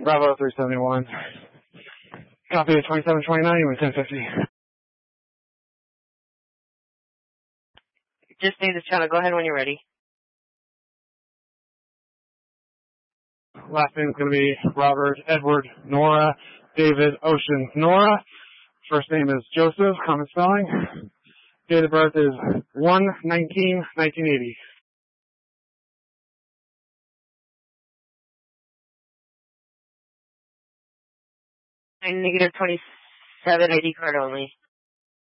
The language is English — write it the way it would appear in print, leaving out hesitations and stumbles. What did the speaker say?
Bravo 371. Copy 2729 with 1050. Just need this channel. Go ahead when you're ready. Last name is going to be Robert Edward Nora David Ocean Nora. First name is Joseph, common spelling. Date of birth is 1/19/1980. And negative 27 ID card only.